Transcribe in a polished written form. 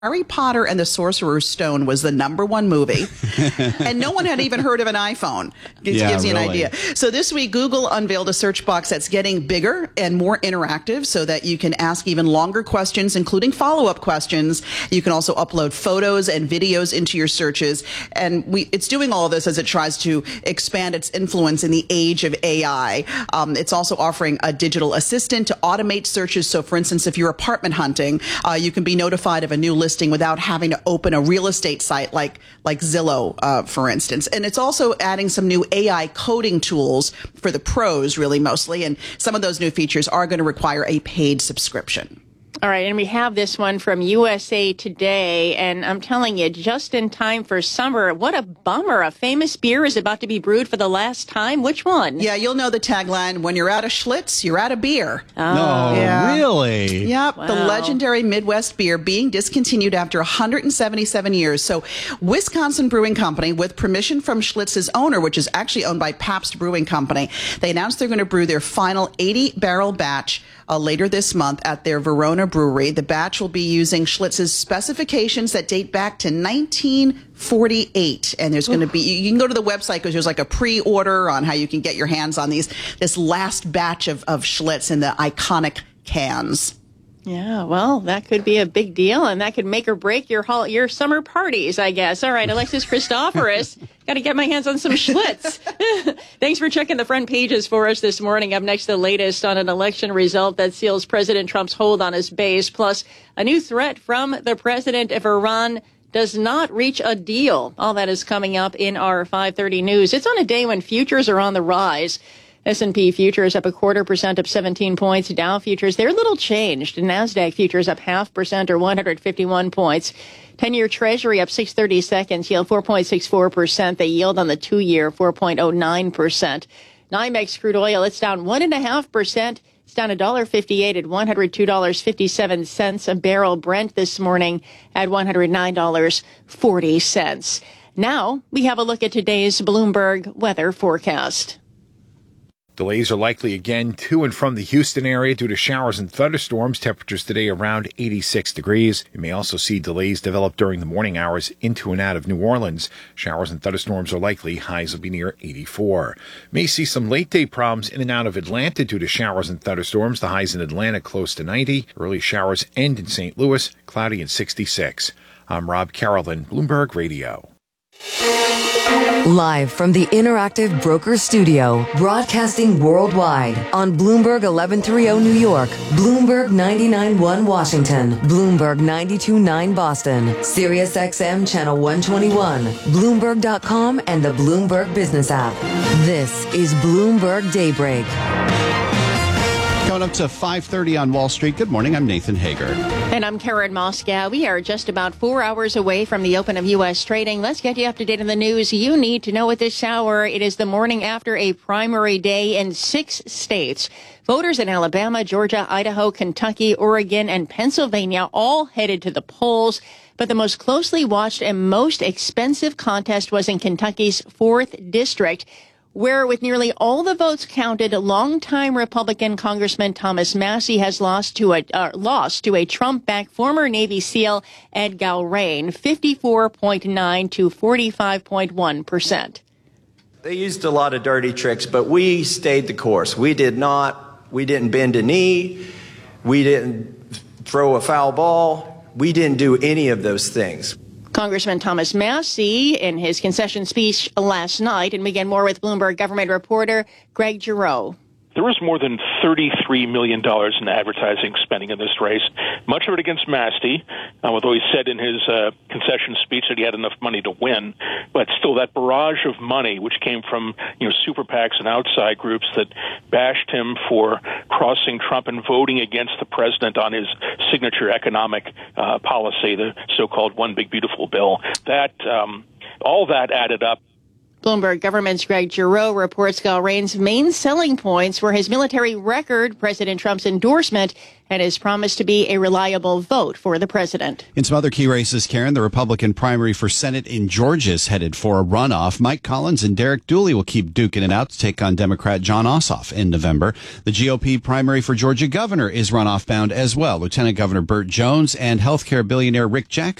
Harry Potter and the Sorcerer's Stone was the #1 movie, and no one had even heard of an iPhone. It gives you an idea. So this week, Google unveiled a search box that's getting bigger and more interactive so that you can ask even longer questions, including follow-up questions. You can also upload photos and videos into your searches. And it's doing all of this as it tries to expand its influence in the age of AI. It's also offering a digital assistant to automate searches. So, for instance, if you're apartment hunting, you can be notified of a new listing without having to open a real estate site like Zillow, for instance. And it's also adding some new AI coding tools for the pros, really mostly. And some of those new features are going to require a paid subscription. All right, and we have this one from USA Today, and I'm telling you, just in time for summer, what a bummer. A famous beer is about to be brewed for the last time. Which one? Yeah, you'll know the tagline, when you're out of Schlitz, you're out of beer. Oh, no, yeah. Really? Yep, wow. The legendary Midwest beer being discontinued after 177 years. So Wisconsin Brewing Company, with permission from Schlitz's owner, which is actually owned by Pabst Brewing Company, they announced they're going to brew their final 80-barrel batch later this month at their Verona brewery. The batch will be using Schlitz's specifications that date back to 1948. And there's going to be, you can go to the website because there's like a pre-order on how you can get your hands on this last batch of Schlitz in the iconic cans. Yeah, well, that could be a big deal, and that could make or break your summer parties, I guess. All right, Alexis Christoforous, got to get my hands on some Schlitz. Thanks for checking the front pages for us this morning. Up next, the latest on an election result that seals President Trump's hold on his base, plus a new threat from the president if Iran does not reach a deal. All that is coming up in our 5:30 news. It's on a day when futures are on the rise. S&P futures up 0.25%, up 17 points. Dow futures, they're a little changed. NASDAQ futures up 0.5% or 151 points. 10-year Treasury up 6/30 seconds, yield 4.64%. The yield on the 2-year, 4.09%. NYMEX crude oil, it's down 1.5%. It's down $1.58 at $102.57 a barrel. Brent this morning at $109.40. Now we have a look at today's Bloomberg weather forecast. Delays are likely again to and from the Houston area due to showers and thunderstorms. Temperatures today around 86 degrees. You may also see delays develop during the morning hours into and out of New Orleans. Showers and thunderstorms are likely. Highs will be near 84. May see some late day problems in and out of Atlanta due to showers and thunderstorms. The highs in Atlanta close to 90. Early showers end in St. Louis, cloudy and 66. I'm Rob Carolyn, Bloomberg Radio. Live from the Interactive Brokers Studio, broadcasting worldwide on Bloomberg 1130 New York, Bloomberg 99.1 Washington, Bloomberg 92.9 Boston, Sirius XM Channel 121, Bloomberg.com, and the Bloomberg Business app. This is Bloomberg Daybreak. Coming up to 5:30 on Wall Street. Good morning. I'm Nathan Hager. And I'm Karen Moscow. We are just about 4 hours away from the open of U.S. trading. Let's get you up to date on the news you need to know at this hour. It is the morning after a primary day in 6 states. Voters in Alabama, Georgia, Idaho, Kentucky, Oregon, and Pennsylvania all headed to the polls. But the most closely watched and most expensive contest was in Kentucky's 4th district, where with nearly all the votes counted, longtime Republican Congressman Thomas Massie has lost to a Trump-backed former Navy SEAL, Ed Gallrein, 54.9 to 45.1%. They used a lot of dirty tricks, but we stayed the course. We didn't bend a knee. We didn't throw a foul ball. We didn't do any of those things. Congressman Thomas Massie in his concession speech last night. And we get more with Bloomberg government reporter Greg Giroux. There was more than $33 million in advertising spending in this race, much of it against Massie, although he said in his concession speech that he had enough money to win. But still, that barrage of money, which came from super PACs and outside groups that bashed him for crossing Trump and voting against the president on his signature economic policy, the so-called One Big Beautiful Bill, that all that added up Bloomberg Government's Greg Giroux reports Galrain's main selling points were his military record, President Trump's endorsement, and his promise to be a reliable vote for the president. In some other key races, Karen, the Republican primary for Senate in Georgia is headed for a runoff. Mike Collins and Derek Dooley will keep duking it out to take on Democrat John Ossoff in November. The GOP primary for Georgia governor is runoff bound as well. Lieutenant Governor Burt Jones and healthcare billionaire Rick Jackson